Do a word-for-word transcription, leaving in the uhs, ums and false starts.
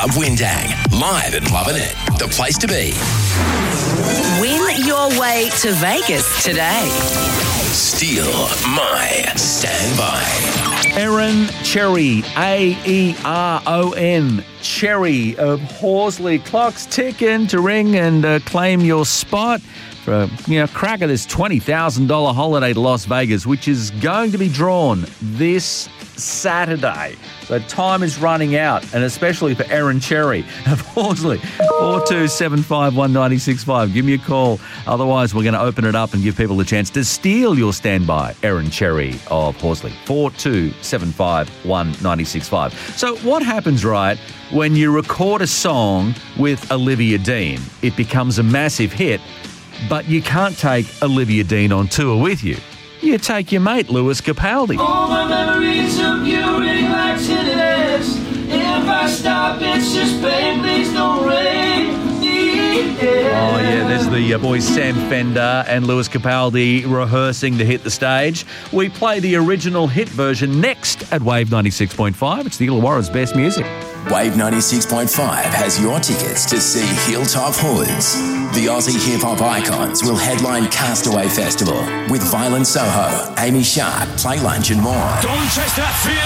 Club Windang, live and loving it. The place to be. Win your way to Vegas today. Steal my standby. Erin Cherry, A E R O N, Cherry of Horsley. Clock's ticking to ring and uh, claim your spot for a you know, crack at this twenty thousand dollars holiday to Las Vegas, which is going to be drawn this Saturday. So time is running out, and especially for Erin Cherry of Horsley. four two seven five one nine six five. Give me a call. Otherwise, we're going to open it up and give people a chance to steal your standby. Erin Cherry of Horsley. four two seven five one nine six five. So what happens, right, when you record a song with Olivia Dean? It becomes a massive hit, but you can't take Olivia Dean on tour with you. You take your mate, Lewis Capaldi. All my memories of you ring like tinnitus. If I stop, it's just pain, please don't rain. Oh, yeah, there's the uh, boys Sam Fender and Lewis Capaldi rehearsing to hit the stage. We play the original hit version next at Wave ninety-six point five. It's the Illawarra's best music. Wave ninety-six point five has your tickets to see Hilltop Hoods. The Aussie hip-hop icons will headline Castaway Festival with Violent Soho, Amy Sharp, Play Lunch and more. Don't chase that fear.